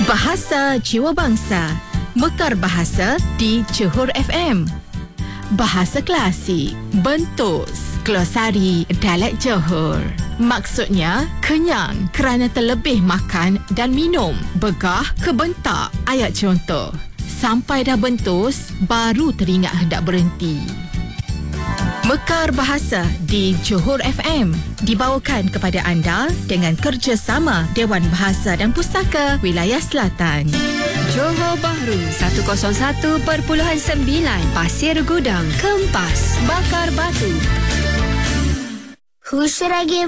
Bahasa Jiwa Bangsa. Mekar bahasa di Johor FM. Bahasa klasik, bentus, glosari dialek Johor. Maksudnya, kenyang kerana terlebih makan dan minum. Begah ke bentak. Ayat contoh. Sampai dah bentus, baru teringat hendak berhenti. Mekar Bahasa di Johor FM dibawakan kepada anda dengan kerjasama Dewan Bahasa dan Pustaka Wilayah Selatan. Johor Bahru 101.9 Pasir Gudang Kempas Bakar Batu. Who should I give